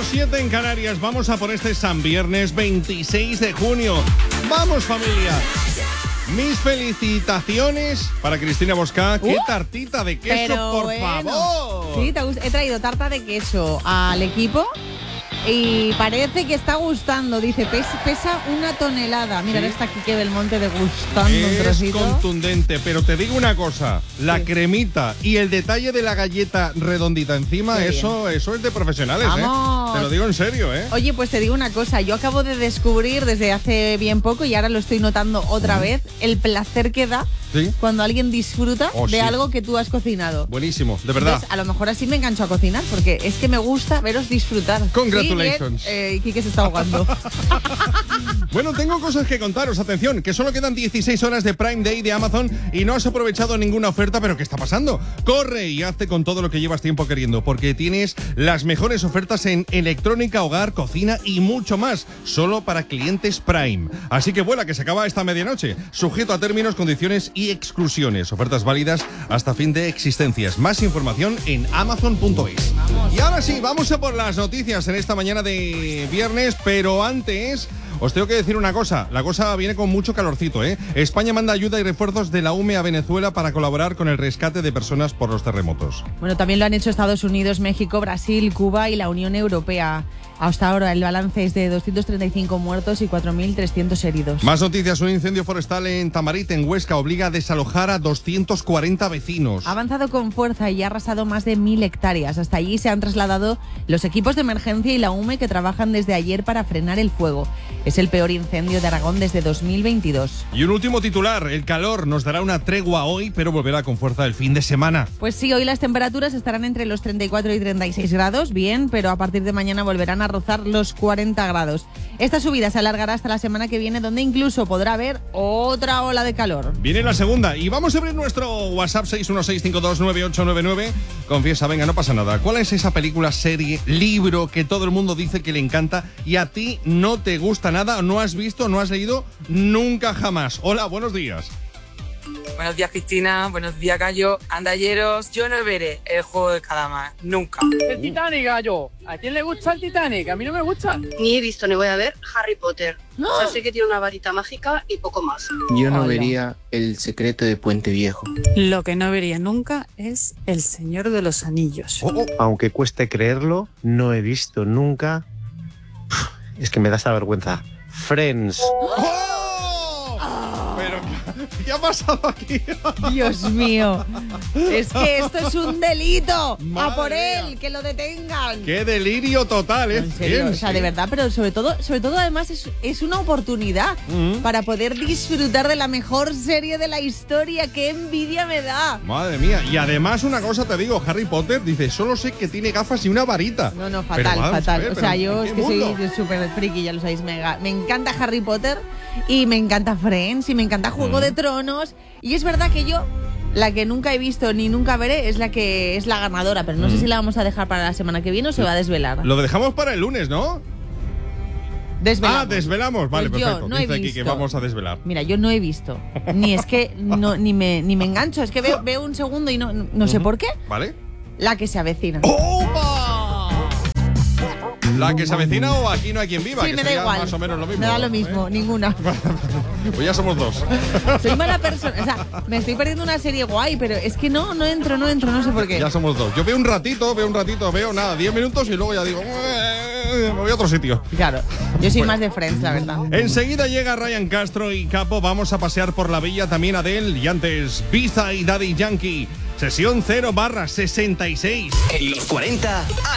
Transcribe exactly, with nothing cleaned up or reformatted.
siete en Canarias. Vamos a por este San Viernes veintiséis de junio. ¡Vamos, familia! Mis felicitaciones para Cristina Boscá. ¡Qué uh, tartita de queso, pero por bueno. favor! Sí, te he traído tarta de queso al equipo y parece que está gustando. Dice, pesa, pesa una tonelada. Mira, ¿sí? Está Quique Belmonte degustando es un trocito. Es contundente, pero te digo una cosa. La sí. cremita y el detalle de la galleta redondita encima, eso, eso es de profesionales, Vamos. ¿eh? Te lo digo en serio, ¿eh? Oye, pues te digo una cosa. Yo acabo de descubrir desde hace bien poco, y ahora lo estoy notando otra uh-huh. vez, el placer que da ¿sí? cuando alguien disfruta oh, de sí. algo que tú has cocinado. Buenísimo, de verdad. Entonces, a lo mejor así me engancho a cocinar, porque es que me gusta veros disfrutar. Congratulations. Sí, eh, Quique se está ahogando. Bueno, tengo cosas que contaros. Atención, que solo quedan dieciséis horas de Prime Day de Amazon y no has aprovechado ninguna oferta, pero ¿qué está pasando? Corre y hazte con todo lo que llevas tiempo queriendo, porque tienes las mejores ofertas en electrónica, hogar, cocina y mucho más, solo para clientes Prime. Así que vuela, que se acaba esta medianoche. Sujeto a términos, condiciones y exclusiones. Ofertas válidas hasta fin de existencias. Más información en amazon punto es. Y ahora sí, vamos a por las noticias en esta mañana de viernes, pero antes os tengo que decir una cosa. La cosa viene con mucho calorcito, ¿eh? España manda ayuda y refuerzos de la U M E a Venezuela para colaborar con el rescate de personas por los terremotos. Bueno, también lo han hecho Estados Unidos, México, Brasil, Cuba y la Unión Europea. Hasta ahora el balance es de doscientos treinta y cinco muertos y cuatro mil trescientos heridos. Más noticias. Un incendio forestal en Tamarit, en Huesca, obliga a desalojar a doscientos cuarenta vecinos. Ha avanzado con fuerza y ha arrasado más de mil hectáreas. Hasta allí se han trasladado los equipos de emergencia y la U M E, que trabajan desde ayer para frenar el fuego. Es el peor incendio de Aragón desde dos mil veintidós. Y un último titular. El calor nos dará una tregua hoy, pero volverá con fuerza el fin de semana. Pues sí, hoy las temperaturas estarán entre los treinta y cuatro y treinta y seis grados, bien, pero a partir de mañana volverán a rozar los cuarenta grados. Esta subida se alargará hasta la semana que viene, donde incluso podrá haber otra ola de calor. Viene la segunda y vamos a abrir nuestro WhatsApp seis uno seis cinco dos nueve ocho nueve nueve. Confiesa, venga, no pasa nada. ¿Cuál es esa película, serie, libro que todo el mundo dice que le encanta y a ti no te gusta nada, no has visto, no has leído nunca jamás? Hola, buenos días. Buenos días, Cristina. Buenos días, Gallo. Andalleros, yo no veré el juego de calamar. Nunca. El Titanic, Gallo. ¿A quién le gusta el Titanic? A mí no me gusta. Ni he visto ni voy a ver Harry Potter. No. O sea, sé que tiene una varita mágica y poco más. Yo no Hola. vería El secreto de Puente Viejo. Lo que no vería nunca es El Señor de los Anillos. Oh, oh. Aunque cueste creerlo, no he visto nunca... Es que me da esta vergüenza. Friends. ¡Oh! Pero, ¿qué ha pasado aquí? Dios mío. Es que esto es un delito. Madre A por él, mía. Que lo detengan. ¡Qué delirio total! ¿eh? En serio, Bien, o sea, sí. de verdad, pero sobre todo, sobre todo además es, es una oportunidad Mm. para poder disfrutar de la mejor serie de la historia. ¡Qué envidia me da! Madre mía. Y además una cosa te digo, Harry Potter dice, solo sé que tiene gafas y una varita. No, no, Pero fatal, vamos a fatal. ver, O sea, pero yo ¿en es qué que mundo? soy súper friki, ya lo sabéis, mega. Me encanta Harry Potter y me encanta Friends y me encanta Juego Mm. de Tronos. Y es verdad que yo, la que nunca he visto ni nunca veré, es la que es la ganadora, pero no Mm. sé si la vamos a dejar para la semana que viene o se va a desvelar. Lo dejamos para el lunes, ¿no? Desvelamos. Ah, desvelamos. Vale, Pues yo perfecto. no he Dice aquí visto. que vamos a desvelar. Mira, yo no he visto. Ni es que no, ni me ni me engancho, es que veo, veo un segundo y no, no, no sé Ujú. por qué. ¿Vale? La que se avecina. ¡Opa! ¿La que se avecina o Aquí no hay quien viva? Sí, que me da sería igual. más o menos lo mismo. Me da lo mismo, ¿eh? ninguna. Pues ya somos dos. Soy mala persona. O sea, me estoy perdiendo una serie guay, pero es que no, no entro, no entro, no sé por qué. Ya somos dos. Yo veo un ratito, veo un ratito, veo nada, diez minutos y luego ya digo, "Eh, me voy a otro sitio". Claro, yo soy Bueno. más de Friends, la verdad. Enseguida llega Ryan Castro y Capo. Vamos a pasear por la villa, también Adele y antes Biza y Daddy Yankee. Sesión cero barra sesenta y seis. En los cuarenta,